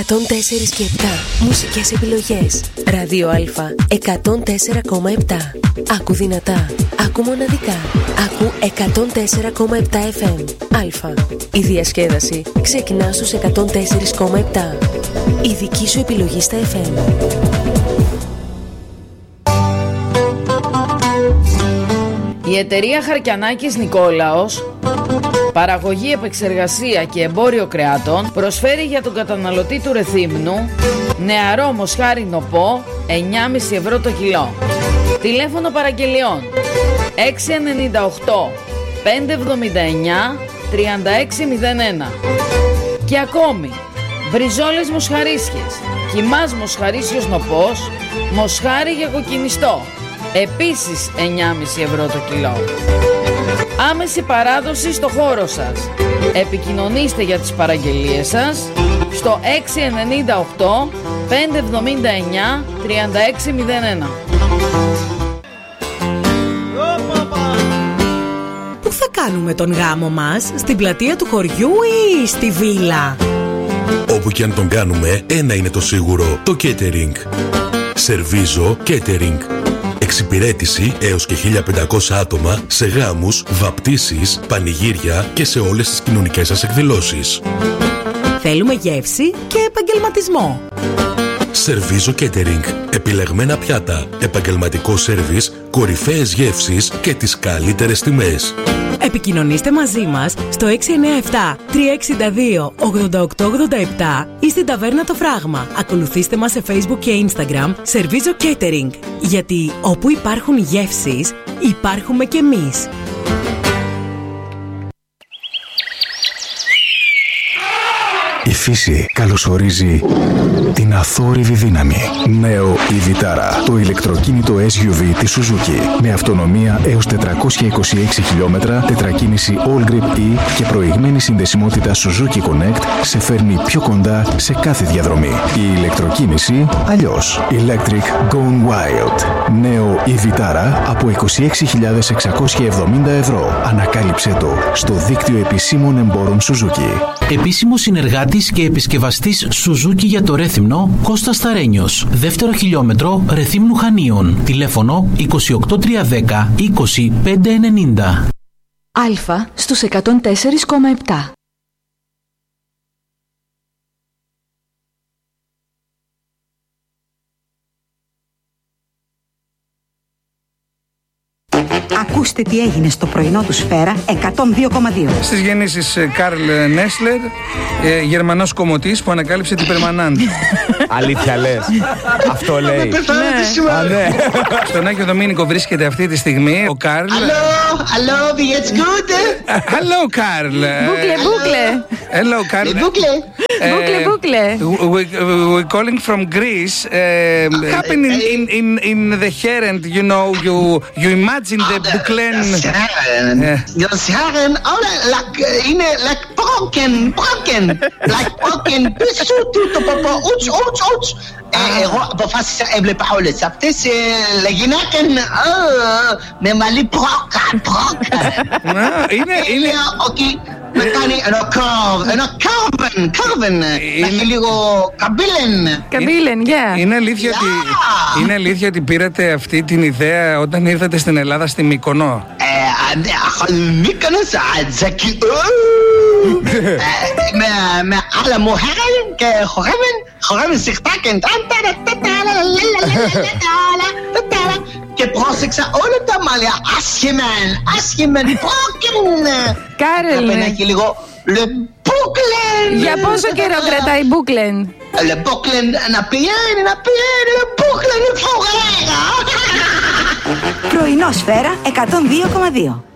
104 και 7 μουσικές επιλογές. Ράδιο Α 104,7. Άκου δυνατά, άκου μοναδικά. Άκου 104,7 FM. Α. Η διασκέδαση ξεκινά στους 104,7. Η δική σου επιλογή στα FM. Η εταιρεία Χαρκιανάκης Νικόλαος, παραγωγή, επεξεργασία και εμπόριο κρεάτων, προσφέρει για τον καταναλωτή του Ρεθύμνου νεαρό μοσχάρι νοπό 9,5 ευρώ το κιλό. Τηλέφωνο παραγγελιών 698 579 3601. Και ακόμη μπριζόλες μοσχαρίσιες, κιμάς μοσχαρίσιος νοπός, μοσχάρι για κοκκινιστό, επίσης 9,5 ευρώ το κιλό. Άμεση παράδοση στο χώρο σας. Επικοινωνήστε για τις παραγγελίες σας στο 698 579 3601. Πού θα κάνουμε τον γάμο μας, στην πλατεία του χωριού ή στη βίλα? Όπου και αν τον κάνουμε, ένα είναι το σίγουρο: το catering. Σερβίζο Catering. Εξυπηρέτηση έως και 1.500 άτομα σε γάμους, βαπτίσεις, πανηγύρια και σε όλες τις κοινωνικές σας εκδηλώσεις. Θέλουμε γεύση και επαγγελματισμό. Σερβίζο Catering. Επιλεγμένα πιάτα, επαγγελματικό σέρβις, κορυφαίες γεύσεις και τις καλύτερες τιμές. Επικοινωνήστε μαζί μας στο 697 362 8887 ή στην ταβέρνα Το Φράγμα. Ακολουθήστε μας σε Facebook και Instagram Σερβίζο Catering. Γιατί όπου υπάρχουν γεύσεις, υπάρχουμε κι εμείς. Η φύση καλωσορίζει την αθόρυβη δύναμη. Νέο η Vitara, το ηλεκτροκίνητο SUV της Suzuki. Με αυτονομία έως 426 χιλιόμετρα, τετρακίνηση All Grip E και προηγμένη συνδεσιμότητα Suzuki Connect σε φέρνει πιο κοντά σε κάθε διαδρομή. Η ηλεκτροκίνηση αλλιώς. Electric Gone Wild. Νέο η Vitara από 26.670 ευρώ. Ανακάλυψέ το στο δίκτυο επισήμων εμπόρων Suzuki. Επίσημο συνεργάτης και επισκευαστής Suzuki για το Ρέθυμνο, Κώστας Σταρένιος. Δεύτερο χιλιόμετρο Ρεθύμνου Χανίων. Τηλέφωνο 28310 20590. Α στους 104,7. Ακούστε τι έγινε στο πρωινό του Σφαίρα 102,2. Στις γεννήσεις Καρλ Νέσλερ, Γερμανός κομμωτής που ανακάλυψε την Περμανάντ. Αλήθεια λες? Αυτό λέει. Ναι. Στον Άγιο Δομήνικο βρίσκεται αυτή τη στιγμή ο Καρλ. Hallo, wie geht's gut? Hello, Karl. Boucle. Hello, Karl. Boucle. We're calling from Greece. Happened in the Herend, you know, you imagine the Bouclen. Das Herren, like broken. Πίσω το παπά, ούτς. Εγώ αποφάσισα, έβλεπα όλες αυτές γυναίκες με μαλλί πρόκα. Είναι ότι με κάνει ένα κάρβεν, να έχει λίγο καμπίλεν. Είναι αλήθεια ότι πήρατε αυτή την ιδέα όταν ήρθατε στην Ελλάδα στη Μύκονο? Μύκονος, Τζακί, με άλλα μου χέραν και χορεύουν σιχτάκεν και πρόσεξα όλα τα μαλλιά άσχημεν πρόκεν. Κάρελ, πρέπει να έχει λίγο le bouclen. Για πόσο καιρό κρατάει bouclen? Le bouclen να πηγαίνει le bouclen φοβερά. Πρωινό Σφαίρα 102,2.